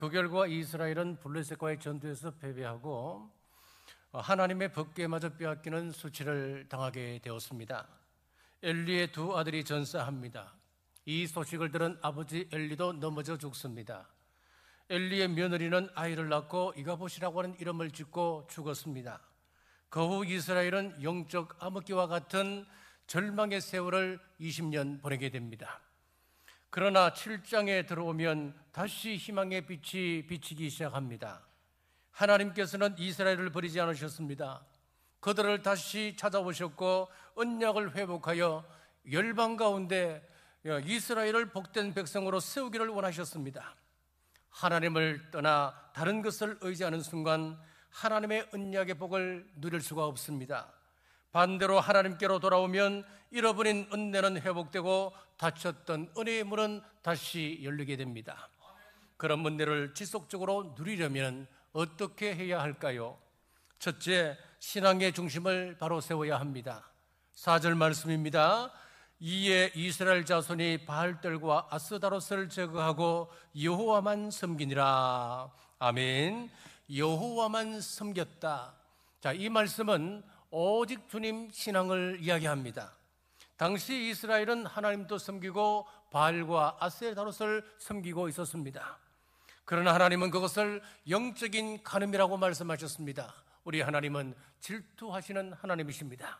그 결과 이스라엘은 블레셋과의 전투에서 패배하고 하나님의 법궤에 맞아 빼앗기는 수치를 당하게 되었습니다. 엘리의 두 아들이 전사합니다. 이 소식을 들은 아버지 엘리도 넘어져 죽습니다. 엘리의 며느리는 아이를 낳고 이가봇이라고 하는 이름을 짓고 죽었습니다. 그 후 이스라엘은 영적 암흑기와 같은 절망의 세월을 20년 보내게 됩니다. 그러나 7장에 들어오면 다시 희망의 빛이 비치기 시작합니다. 하나님께서는 이스라엘을 버리지 않으셨습니다. 그들을 다시 찾아오셨고 언약을 회복하여 열방 가운데 이스라엘을 복된 백성으로 세우기를 원하셨습니다. 하나님을 떠나 다른 것을 의지하는 순간 하나님의 언약의 복을 누릴 수가 없습니다. 반대로 하나님께로 돌아오면 잃어버린 은혜는 회복되고 닫혔던 은혜의 문은 다시 열리게 됩니다. 그런 은혜를 지속적으로 누리려면 어떻게 해야 할까요? 첫째, 신앙의 중심을 바로 세워야 합니다. 4절 말씀입니다. 이에 이스라엘 자손이 바알들과 아스다롯을 제거하고 여호와만 섬기니라. 아멘. 여호와만 섬겼다. 자, 이 말씀은 오직 주님 신앙을 이야기합니다. 당시 이스라엘은 하나님도 섬기고 바알과 아스다롯을 섬기고 있었습니다. 그러나 하나님은 그것을 영적인 간음이라고 말씀하셨습니다. 우리 하나님은 질투하시는 하나님이십니다.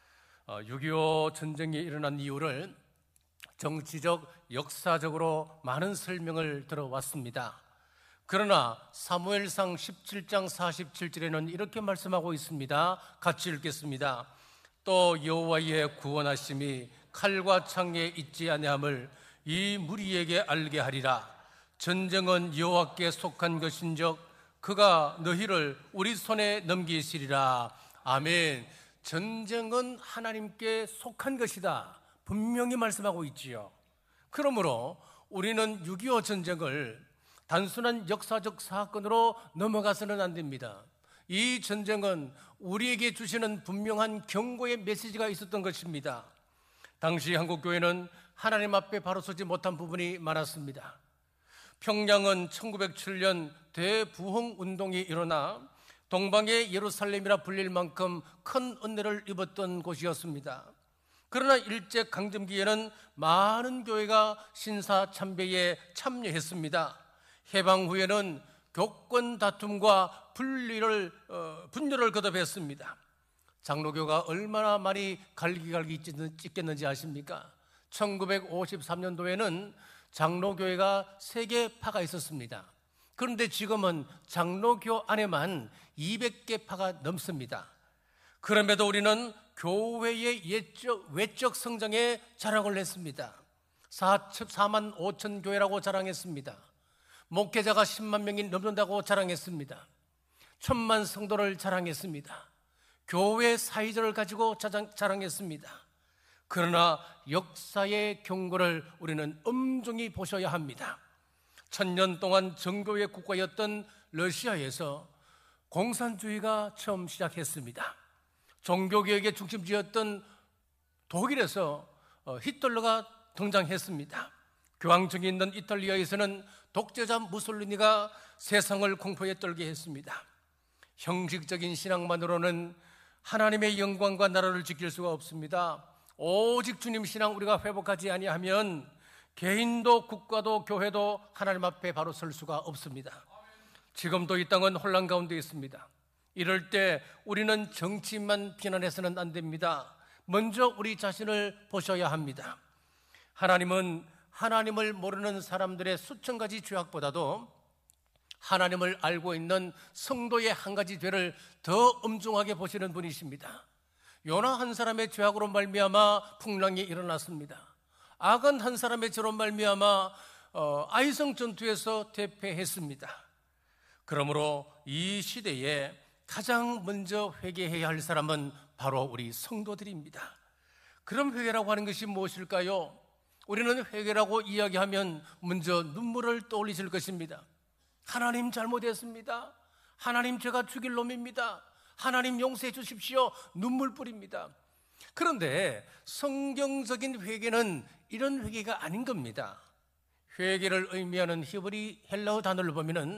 6.25 전쟁이 일어난 이유를 정치적, 역사적으로 많은 설명을 들어왔습니다. 그러나 사무엘상 17장 47절에는 이렇게 말씀하고 있습니다. 같이 읽겠습니다. 또 여호와의 구원하심이 칼과 창에 있지 아니함을 이 무리에게 알게 하리라. 전쟁은 여호와께 속한 것인즉 그가 너희를 우리 손에 넘기시리라. 아멘. 전쟁은 하나님께 속한 것이다. 분명히 말씀하고 있지요. 그러므로 우리는 6.25 전쟁을 단순한 역사적 사건으로 넘어가서는 안 됩니다. 이 전쟁은 우리에게 주시는 분명한 경고의 메시지가 있었던 것입니다. 당시 한국교회는 하나님 앞에 바로 서지 못한 부분이 많았습니다. 평양은 1907년 대부흥운동이 일어나 동방의 예루살렘이라 불릴 만큼 큰 은혜를 입었던 곳이었습니다. 그러나 일제강점기에는 많은 교회가 신사참배에 참여했습니다. 해방 후에는 교권 다툼과 분열을 거듭했습니다. 장로교가 얼마나 많이 갈기갈기 찢겼는지 아십니까? 1953년도에는 장로교회가 3개 파가 있었습니다. 그런데 지금은 장로교 안에만 200개 파가 넘습니다. 그럼에도 우리는 교회의 외적 성장에 자랑을 했습니다. 4만 5천 교회라고 자랑했습니다. 목회자가 10만 명이 넘는다고 자랑했습니다. 1,000만 성도를 자랑했습니다. 교회 사이절을 가지고 자랑했습니다. 그러나 역사의 경고를 우리는 엄중히 보셔야 합니다. 1000년 동안 정교의 국가였던 러시아에서 공산주의가 처음 시작했습니다. 종교개혁의 중심지였던 독일에서 히틀러가 등장했습니다. 교황청이 있는 이탈리아에서는 독재자 무솔리니가 세상을 공포에 떨게 했습니다. 형식적인 신앙만으로는 하나님의 영광과 나라를 지킬 수가 없습니다. 오직 주님 신앙 우리가 회복하지 아니하면 개인도 국가도 교회도 하나님 앞에 바로 설 수가 없습니다. 지금도 이 땅은 혼란 가운데 있습니다. 이럴 때 우리는 정치만 비난해서는 안 됩니다. 먼저 우리 자신을 보셔야 합니다. 하나님은 하나님을 모르는 사람들의 수천 가지 죄악보다도 하나님을 알고 있는 성도의 한 가지 죄를 더 엄중하게 보시는 분이십니다. 요나 한 사람의 죄악으로 말미암아 풍랑이 일어났습니다. 아간 한 사람의 죄로 말미암아 아이성 전투에서 대패했습니다. 그러므로 이 시대에 가장 먼저 회개해야 할 사람은 바로 우리 성도들입니다. 그럼 회개라고 하는 것이 무엇일까요? 우리는 회개라고 이야기하면 먼저 눈물을 떠올리실 것입니다. 하나님 잘못했습니다. 하나님 제가 죽일 놈입니다. 하나님 용서해 주십시오. 눈물 뿌립니다. 그런데 성경적인 회개는 이런 회개가 아닌 겁니다. 회개를 의미하는 히브리 헬라어 단어를 보면은